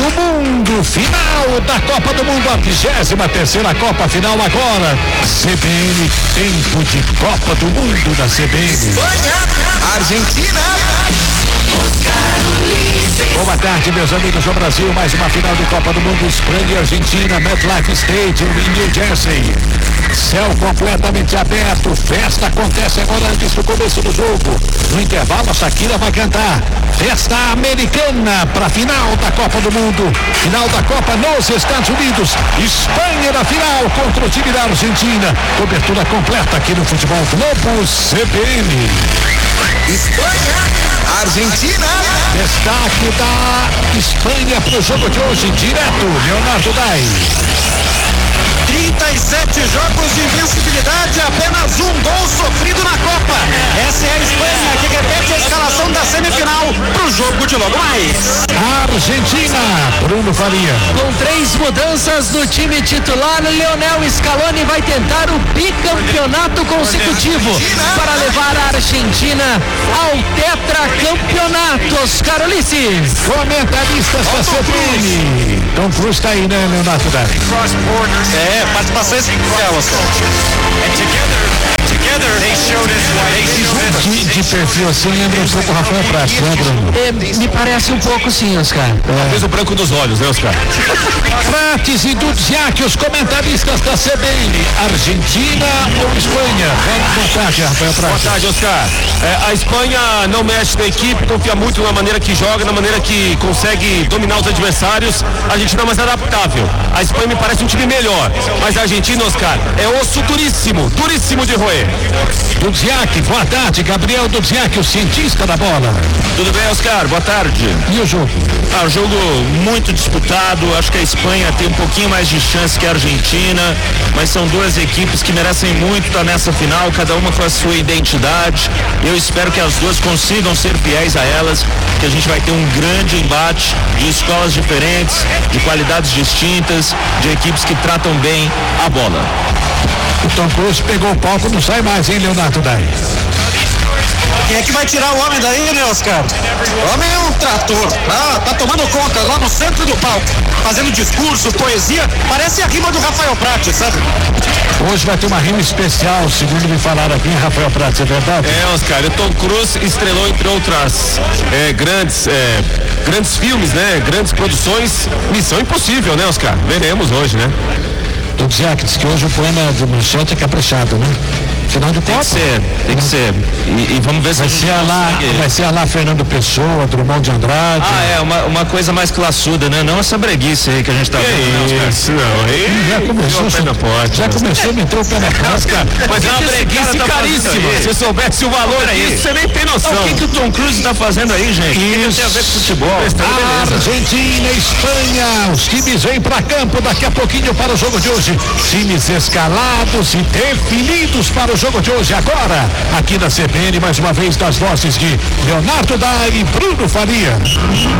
Mundo, final da Copa do Mundo, a 23ª Copa final agora. CBN, tempo de Copa do Mundo da CBN. Espanha, Argentina. Boa tarde, meus amigos do Brasil, mais uma final de Copa do Mundo, Espanha e Argentina, MetLife Stadium em New Jersey. Céu completamente aberto, festa acontece agora antes do começo do jogo. No intervalo, a Shakira vai cantar festa americana para a final da Copa do Mundo. Final da Copa nos Estados Unidos. Espanha na final contra o time da Argentina. Cobertura completa aqui no Futebol Globo CBN. Espanha, Argentina. Destaque da Espanha para o jogo de hoje, direto, Leonardo Dai. 37 jogos de invencibilidade, apenas um gol sofrido na Copa. Essa é a Espanha que repete a escalação da semifinal pro jogo de logo mais. Argentina, Bruno Faria. Com 3 mudanças no time titular, Lionel Scaloni vai tentar o bicampeonato consecutivo para levar a Argentina ao tetracampeonato. Oscar Ulisses. Comentaristas da CBN. Tom Cruise tá aí, né, Leonardo Dai? Participação especial, Oscar. De perfil assim, lembra um pouco o Rafael Prats, né, Bruno? Me parece um pouco sim, Oscar. Fez o branco dos olhos, né, Oscar? Prates e Dudziak, os comentaristas da CBN. Argentina ou Espanha? Boa tarde, Rafael Prats. Boa tarde, Oscar. A Espanha não mexe na equipe, confia muito na maneira que joga, na maneira que consegue dominar os adversários. A Argentina é mais adaptável. A Espanha me parece um time melhor, mas a Argentina, Oscar, é osso duríssimo de roer. Dudziak, boa tarde, Gabriel Dudziak, o cientista da bola. Tudo bem, Oscar? Boa tarde. E o jogo? O jogo muito disputado, acho que a Espanha tem um pouquinho mais de chance que a Argentina, mas são duas equipes que merecem muito estar nessa final, cada uma com a sua identidade. Eu espero que as duas consigam ser fiéis a elas, que a gente vai ter um grande embate de escolas diferentes, de qualidades distintas, de equipes que tratam bem a bola. O Tom Cruise pegou o palco, não sai mais, hein, Leonardo Dai? Quem é que vai tirar o homem daí, né, Oscar? O homem é um trator, tá tomando conta lá no centro do palco, fazendo discurso, poesia, parece a rima do Rafael Prats, sabe? Hoje vai ter uma rima especial, segundo me falaram aqui, Rafael Prats, é verdade? Oscar, o Tom Cruise estrelou, entre outras grandes filmes, né? Grandes produções. Missão Impossível, né, Oscar? Veremos hoje, né? Dudziak diz que hoje o poema do manchete é caprichado, né? Final de Copa. Tem que ser. E vamos ver se vai ser lá Fernando Pessoa, Drummond de Andrade. Uma coisa mais classuda, né? Não essa breguice aí que a gente tá vendo. Isso, não. Já começou a meter o pé na porta. Mas é uma breguice caríssima. Se soubesse o valor disso, você nem tem noção. O que o Tom Cruise tá fazendo aí, gente? Isso. Tem a ver com futebol. Argentina, Espanha, os times vêm pra campo daqui a pouquinho para o jogo de hoje. Times escalados e definidos para o jogo de hoje. Agora, aqui na CBN, mais uma vez, das vozes de Leonardo Dai e Bruno Faria.